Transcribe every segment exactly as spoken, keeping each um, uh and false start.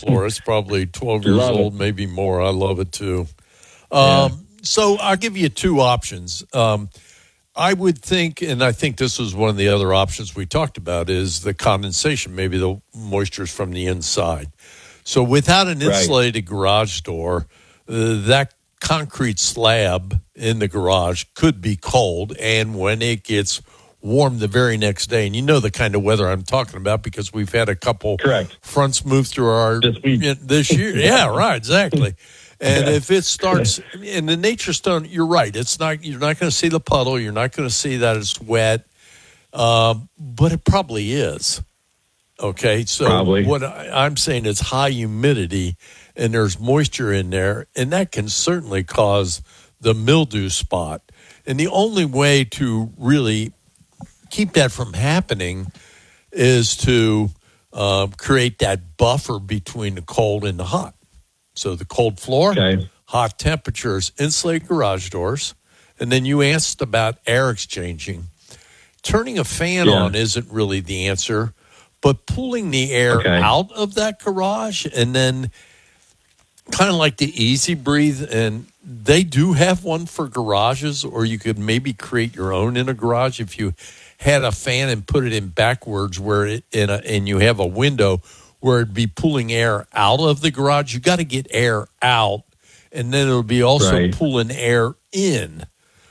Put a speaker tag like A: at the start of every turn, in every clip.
A: floor. It's probably twelve years
B: Love
A: old,
B: it.
A: maybe more. I love it too. Um,
B: Yeah.
A: So I'll give you two options. Um, I would think, and I think this was one of the other options we talked about, is the condensation. Maybe the moisture's from the inside. So without an
B: Right.
A: insulated garage door, uh, that concrete slab in the garage could be cold. And when it gets warm the very next day, and you know the kind of weather I'm talking about because we've had a couple
B: Correct.
A: fronts move through our
B: This week.
A: yeah, this year. Yeah, right, exactly. And
B: Yeah.
A: if it starts in the nature stone, you're right. It's not. You're not going to see the puddle. You're not going to see that it's wet. Um, but it probably is. Okay, so
B: Probably.
A: what I, I'm saying is high humidity, and there's moisture in there, and that can certainly cause the mildew spot. And the only way to really keep that from happening is to uh, create that buffer between the cold and the hot. So the cold floor,
B: Okay.
A: hot temperatures, insulate garage doors, and then you asked about air exchanging. Turning a fan
B: Yeah.
A: on isn't really the answer, but pulling the air
B: Okay.
A: out of that garage and then kind of like the Easy Breathe, and they do have one for garages, or you could maybe create your own in a garage if you had a fan and put it in backwards where it in a, and you have a window where it'd be pulling air out of the garage. You got to get air out, and then it'll be also
B: Right.
A: pulling air in.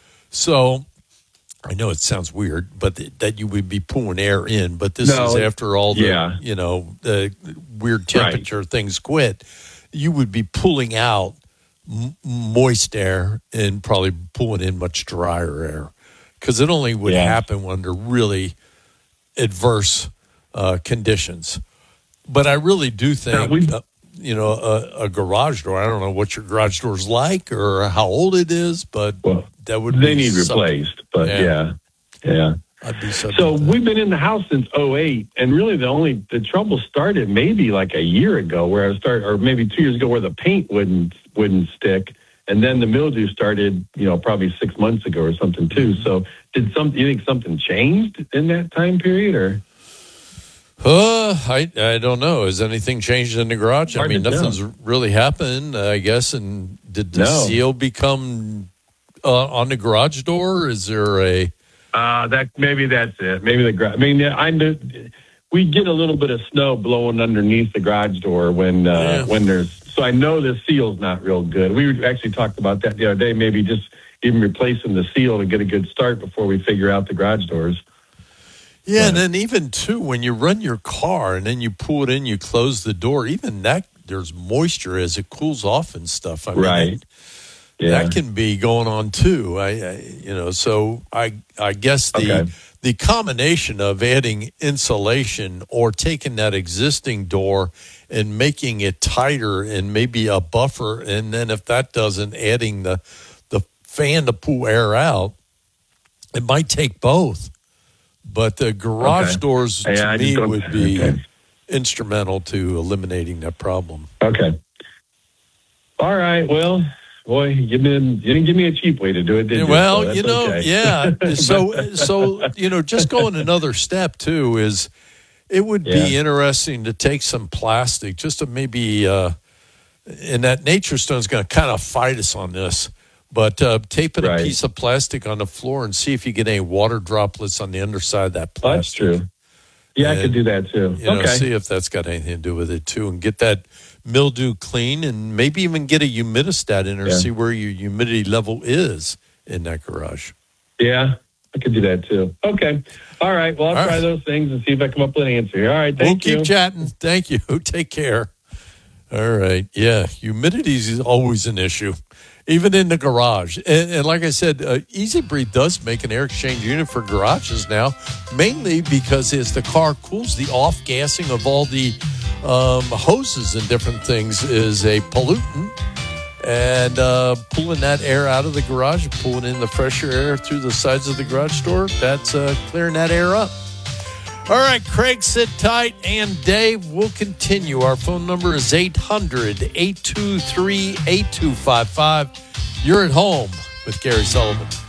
A: So I know it sounds weird, but th- that you would be pulling air in. But this
B: No,
A: is after all the
B: yeah.
A: you know the weird temperature things quit. You would be pulling out m- moist air and probably pulling in much drier air because it only would
B: Yeah.
A: happen under really adverse uh, conditions. But I really do think,
B: we-
A: uh, you know, a, a garage door. I don't know what your garage door is like or how old it is, but
B: Well,
A: that would
B: they
A: be
B: need
A: something-
B: replaced, but
A: Yeah.
B: yeah. Yeah.
A: I'd be subject
B: So
A: to that.
B: we've been in the house since oh eight, and really the only the trouble started maybe like a year ago, where I started, or maybe two years ago, where the paint wouldn't wouldn't stick, and then the mildew started, you know, probably six months ago or something too. So did some? You think something changed in that time period, or?
A: Uh, I I don't know. Has anything changed in the garage? I
B: Hard
A: mean,
B: to tell.
A: nothing's really happened, I guess. And did the
B: No.
A: seal become uh, on the garage door? Is there a
B: Uh, that maybe that's it. Maybe the garage. I mean, I knew we get a little bit of snow blowing underneath the garage door when uh,
A: Yeah.
B: when there's. So I know the seal's not real good. We actually talked about that the other day. Maybe just even replacing the seal to get a good start before we figure out the garage doors.
A: Yeah, and then even too, when you run your car and then you pull it in, you close the door. Even that, there's moisture as it cools off and stuff. I mean,
B: Right.
A: that-
B: Yeah.
A: that can be going on too. I, I you know, so I, I guess the
B: Okay.
A: the combination of adding insulation or taking that existing door and making it tighter and maybe a buffer, and then if that doesn't, adding the the fan to pull air out, it might take both. But the garage
B: Okay.
A: doors, to
B: Yeah, I just
A: me,
B: don't-
A: would be
B: okay.
A: instrumental to eliminating that problem.
B: Okay. All right. Well, boy, you didn't, you didn't give me a cheap way to do it, did you?
A: Well,
B: So that's
A: you know,
B: okay.
A: yeah. So, so you know, just going another step too is it would be
B: Yeah.
A: interesting to take some plastic, just to maybe, uh, and that Nature Stone is going to kind of fight us on this. But uh, taping
B: Right.
A: a piece of plastic on the floor and see if you get any water droplets on the underside of that
B: Oh,
A: plastic.
B: that's true. Yeah, I
A: And,
B: could do that too.
A: You know,
B: Okay.
A: see if that's got anything to do with it too, and get that mildew clean, and maybe even get a humidistat in there,
B: Yeah.
A: see where your humidity level is in that garage.
B: Yeah, I could do that too. Okay. All right. Well, I'll
A: All
B: try
A: right.
B: those things and see if I come up with an answer. All right.
A: We'll
B: Thank
A: keep
B: you.
A: chatting. Thank you. Take care. All right. Yeah, humidity is always an issue, even in the garage. And, and like I said, uh, Easy Breathe does make an air exchange unit for garages now, mainly because as the car cools, the off-gassing of all the um, hoses and different things is a pollutant. And uh, pulling that air out of the garage, pulling in the fresher air through the sides of the garage door, that's uh, clearing that air up. All right, Craig, sit tight, and Dave will continue. Our phone number is eight hundred, eight two three, eight two five five. You're at home with Gary Sullivan.